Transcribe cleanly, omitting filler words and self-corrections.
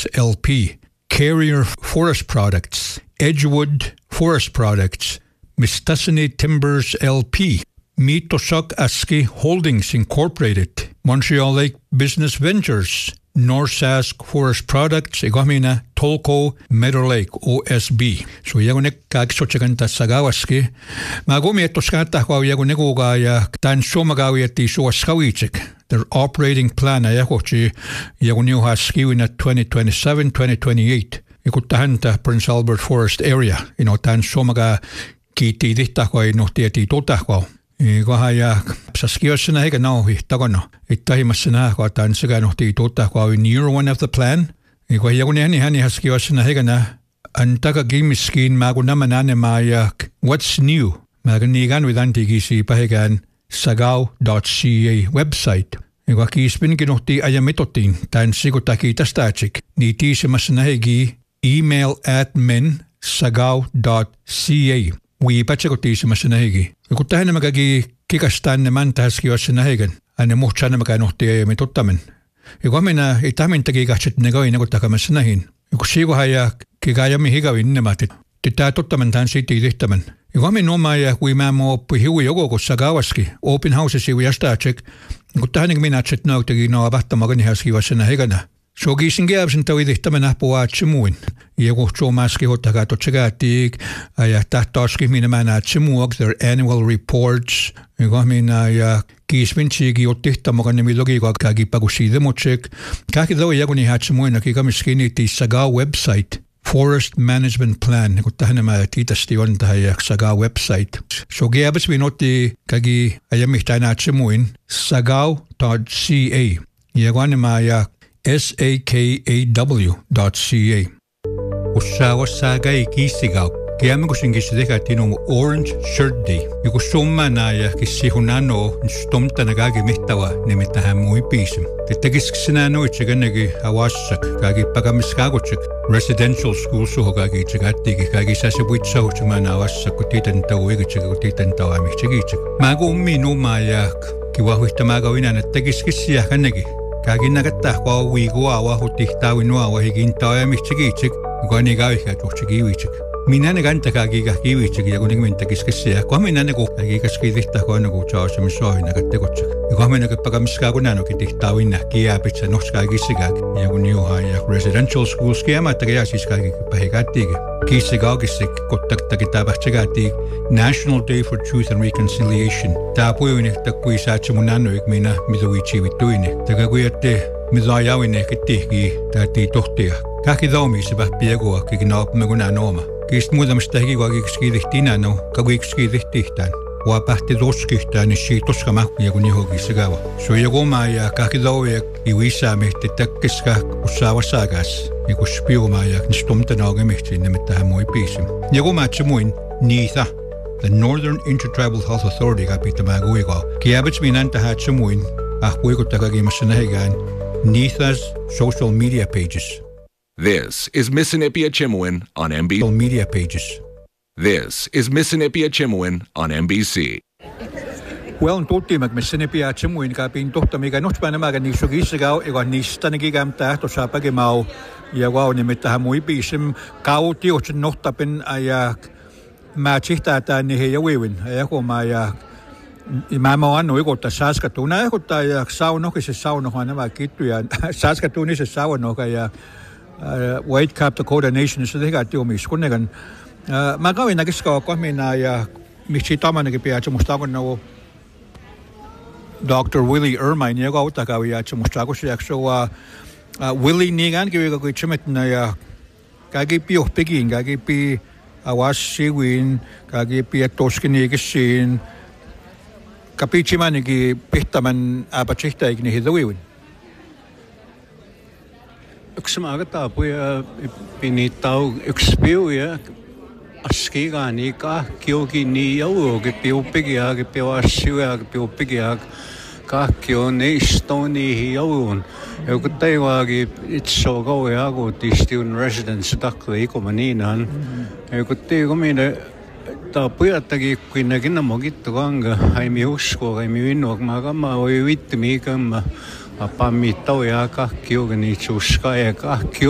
Timbers LP, Carrier Forest Products, Edgewood Forest Products, Mistassini Timbers LP, Meatosok Aski Holdings Incorporated, Montreal Lake Business Ventures, Norsask Forest Products, Igomina Tolko Meadow Lake OSB. So yagunek kaksochaganta sagawaski. Magumi etoskata kwa yagunegoga ya tan somagawi ati soaskawichik. Their operating plan ayakochi yagunio haskiwina 2027-2028. Ikutahanta Prince Albert Forest area. Tan somaga kiti dihtakwa inohtieti totakwa. Kohaya saskiosena hega nauhi tagono. Ittahimassena kwa tan siganohti totakwa in year one of the plan. Kohayaguni hani haskiosena hega na antaka gimiskin magunamanane maya what's new. Maganigan with antigisi pahegan sagao.ca website. Kiispin kinohti ayamitotin tan sigutaki tastachik. Ni tiisimassena hegi email admin sagao.ca. Wiipatsakotiisimassena hegi. Kutahana magagi kikastaan naman tahaskiosena hegen. Ane muhtsana maganohti ayamitottamen. Ikomina itamintagi kahtsit negawin akutakamasena hin. Kusikohaya kikayami higawin nematit. Titatottamen tan siti dihtamen. Ikomin omaya kuimaamo oppihiui joko sagawaski. Open houses iwi astaatsik. Kutahanik minatsit nautagi noa vahtamagani haskiosena hegana. So kiisin kiavsin tawi dihtamen ahpua atsimuin. Joku suomaski hottakaatotsikaatiik. Ja tahtoaski minä atsimuok their annual reports. Ikomina ja kiismin siigi ottihtamagani milogiko kagipakusiidemutsik. Kahki tawi jakuni atsimuina kikamiskini saga website. Forest Management Plan, kun tähän nämä tiitasti on tähän ja Sagao website. So kiabas minuutti kaki ajamihtain atsemuin sagao.ca ja kun nämä ja SAKAW.ca. Ussaagossa kai kiisigau. Kiamme kusin kissi tehtiin Orange Shirt Day. Joku summana ja kissi hunano stomtana kaki mihtava nimittäin mui piisim. Tekisksinä noitse kennegi awassak kaki pakamiskagutsik. Residential school suho kaki tsikattiiki kaki sasi puitsautsumana awassak kun tiiten tau ikitsik kun tiiten tau amihtsikiitsik. Mä kun ummiin umaa ja kivahuihta mä kauinan että tekiskissiä kennegi. Kaki nakattaa kwa viikua wahutti tawi nuo wahikin tau amihtsikiitsik. Kun ei kauikaa tuhtsik. Minä ne kantakaa kiivitsik ja kun minä kiskessiä. Kun minä ne kiikaski tihtaa kun aina kun saasemisoina kattekotsik. Ja kun minä pakamiskaa kun aina tihtaa vinna kiäpitsä noskaa kissikää. Ja kun juhaa ja residential schools kiämättä ja siis kaikki pähikättiikin. Kissikaaukissik kottakin tapahtsikäättiik National Day for Truth and Reconciliation. Tää puhuin, että kun saatsi mun annoik minä mitä viitsivittuini. Täkä kun jätte mitä ajawin ehkä tihkii täältiin tohtia. Kaikki taumissa pähpiäkua kikin aapme kun näin ooma. Kiist muutamista hikikua kiiskidihtiin näin kakiiskidihtihtään. Waa pähti toskihtään, niin siitä toskamahkuja kun johonkin käydä. Se on joku maa ja kaikki tauvia iwisäämihti täkkiskä ussaavassakas. Ja kun spiumaa ja stomten aukemihti nimittäin mui piisim. Joku maa muin niitä. The Northern Intertribal Health Authority kapittamaa kuikaa. Kiäpäts minän tähän muin. Kuikutta kakimassa nähikään. Niitäs social media pages. This is Mississippi Chimwin on NBC. Social media pages. This is Mississippi Chimwin on NBC. Well, tultiin Mississippi Chimwin kapin tohta mikä nostaa nämä niissä kissikau ja niistä nekin kämtää tuossa pakemau ja wow nimittäin mui piisim kautiotsen nohtapin ja mä tsihtää niihin ja viivin ja kun mä ja mä annu ikottaa Saskatoon ikottaa ja saunokissa saunohan nämä kittuja Saskatoonissa saunoka ja Whitecap Dakota Nation se tehdään tiomis kunnegan mä kävin näkiskaa kohmina ja miksi tamanakin pian musta kun no Dr. Willie Ermine joka uttakaa ja musta kun se jaksoa Willie niinkin kivi kun itsemetnä ja kaikki piohpikin kaikki awasiwin kaikki toskiniikin kapitsimanikin pihtaman apatsihtaik niin hiduin. Yksi maagata puja pinitau yksi piuja askigaani kahkioki niin jouki piuppikia piuassiua piuppikia kahkio neistoni joun. Joku teivaagi itso kauea kun student residence takle ikomaniinan. Joku teikomine ta pujattakin kuitenkin nämä kittu kanga aimi usko aimi vinnuak mä oi vitti mikä mä apami tau ja kahkio ni chuska ja kahkio